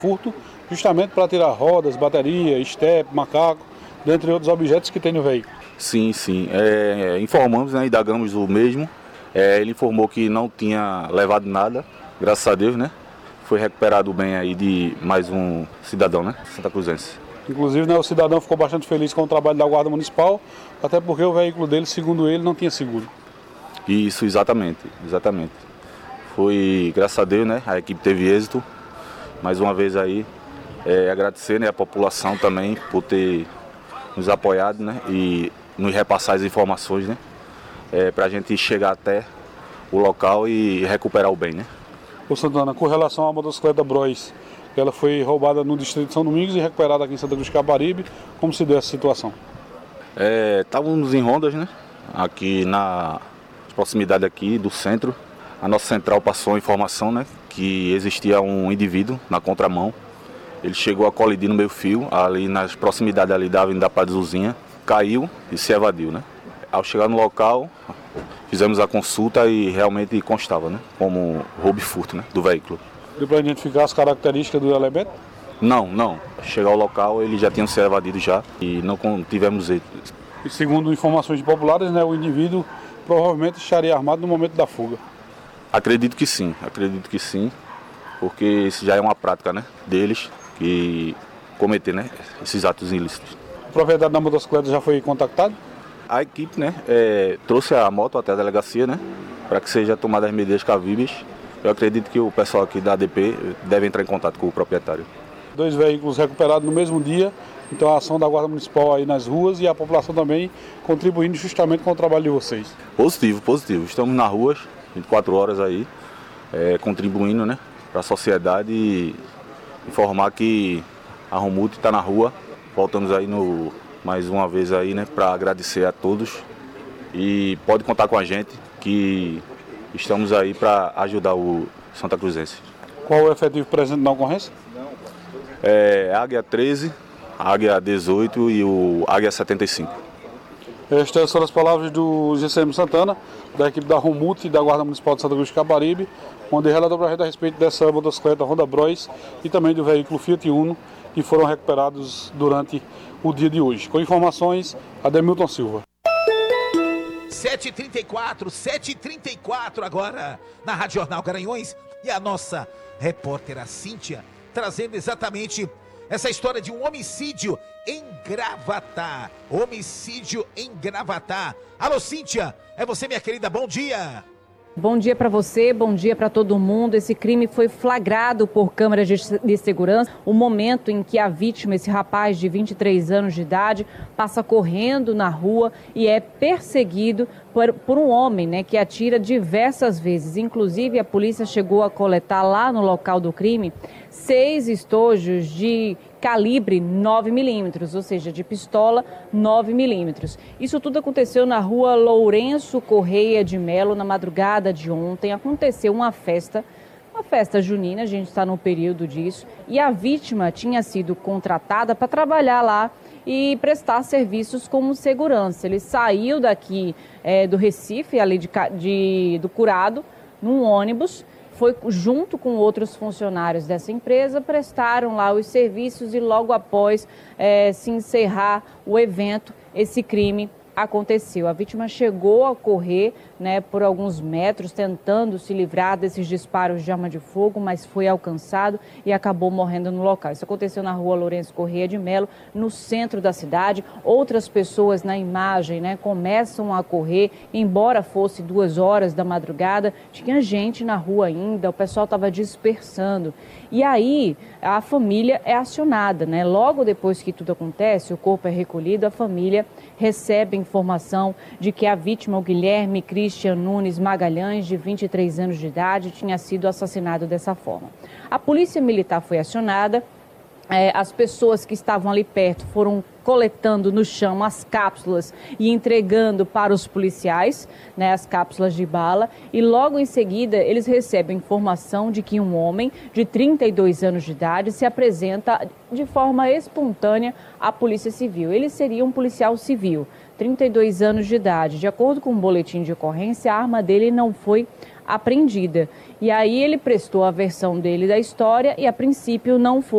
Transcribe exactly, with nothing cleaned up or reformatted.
furto, justamente para tirar rodas, bateria, estepe, macaco, dentre outros objetos que tem no veículo. Sim, sim. É, informamos, né, indagamos o mesmo. É, ele informou que não tinha levado nada, graças a Deus, né? Foi recuperado o bem aí de mais um cidadão, né? Santa Cruzense. Inclusive, né, o cidadão ficou bastante feliz com o trabalho da Guarda Municipal, até porque o veículo dele, segundo ele, não tinha seguro. Isso, exatamente, exatamente. Foi, graças a Deus, né? A equipe teve êxito. Mais uma vez aí, é, agradecer, né, a população também por ter nos apoiado, né? E nos repassar as informações, né? É, para a gente chegar até o local e recuperar o bem, né? Ô Santana, com relação à motocicleta Bros, ela foi roubada no distrito de São Domingos e recuperada aqui em Santa Cruz de Caparibe. Como se deu essa situação? É, estávamos em rondas, né? Aqui na proximidade aqui do centro. A nossa central passou a informação, né, que existia um indivíduo na contramão. Ele chegou a colidir no meio fio, ali nas proximidades ali da Avenida Padre Zuzinha, caiu e se evadiu, né? Ao chegar no local, fizemos a consulta e realmente constava, né, como roubo e furto, né, do veículo. Deu para identificar as características do elemento? Não, não. Chegar ao local, ele já tinha se evadido já e não tivemos êxito. E segundo informações populares, né, o indivíduo provavelmente estaria armado no momento da fuga. Acredito que sim, acredito que sim, porque isso já é uma prática, né, deles, que cometer, né, esses atos ilícitos. O proprietário da motocicleta já foi contactado? A equipe, né, é, trouxe a moto até a delegacia, né, para que seja tomada as medidas cabíveis. Eu acredito que o pessoal aqui da A D P deve entrar em contato com o proprietário. Dois veículos recuperados no mesmo dia, então a ação da Guarda Municipal aí nas ruas e a população também contribuindo justamente com o trabalho de vocês. Positivo, positivo. Estamos nas ruas, vinte e quatro horas aí, é, contribuindo, né, para a sociedade e informar que a Romute está na rua. Voltamos aí no, mais uma vez aí, né, para agradecer a todos e pode contar com a gente que estamos aí para ajudar o Santa Cruzense. Qual o efetivo presente na ocorrência? É, Águia treze, Águia dezoito e o Águia setenta e cinco. Estas foram as palavras do G C M Santana, da equipe da Romute e da Guarda Municipal de Santa Cruz de Caparibe, onde relatou para a gente a respeito dessa motocicleta Honda Bros e também do veículo Fiat Uno, que foram recuperados durante o dia de hoje. Com informações, Ademilton Silva. sete e trinta e quatro, sete e trinta e quatro agora, na Rádio Jornal Garanhuns, e a nossa repórter, a Cíntia, trazendo exatamente essa história de um homicídio em Gravatá. Homicídio em Gravatá. Alô, Cíntia, é você, minha querida, bom dia. Bom dia para você, bom dia para todo mundo. Esse crime foi flagrado por câmeras de segurança. O momento em que a vítima, esse rapaz de vinte e três anos de idade, passa correndo na rua e é perseguido por, por um homem, né, que atira diversas vezes. Inclusive, a polícia chegou a coletar lá no local do crime seis estojos de calibre nove milímetros, ou seja, de pistola nove milímetros. Isso tudo aconteceu na rua Lourenço Correia de Melo, na madrugada de ontem. Aconteceu uma festa, uma festa junina, a gente está no período disso, e a vítima tinha sido contratada para trabalhar lá e prestar serviços como segurança. Ele saiu daqui é, do Recife, ali de, de, do Curado, num ônibus, foi junto com outros funcionários dessa empresa, prestaram lá os serviços e logo após é, se encerrar o evento, esse crime aconteceu. A vítima chegou a correr, né, por alguns metros, tentando se livrar desses disparos de arma de fogo, mas foi alcançado e acabou morrendo no local. Isso aconteceu na rua Lourenço Correia de Melo, no centro da cidade. Outras pessoas na imagem, né, começam a correr, embora fosse duas horas da madrugada, tinha gente na rua ainda, o pessoal estava dispersando. E aí a família é acionada, né? Logo depois que tudo acontece, o corpo é recolhido, a família recebe informação de que a vítima, o Guilherme Christian Nunes Magalhães, de vinte e três anos de idade, tinha sido assassinado dessa forma. A polícia militar foi acionada, é, as pessoas que estavam ali perto foram coletando no chão as cápsulas e entregando para os policiais, né, as cápsulas de bala, e logo em seguida eles recebem informação de que um homem de trinta e dois anos de idade se apresenta de forma espontânea à Polícia Civil. Ele seria um policial civil, trinta e dois anos de idade. De acordo com o boletim de ocorrência, a arma dele não foi apreendida. E aí ele prestou a versão dele da história e a princípio não foi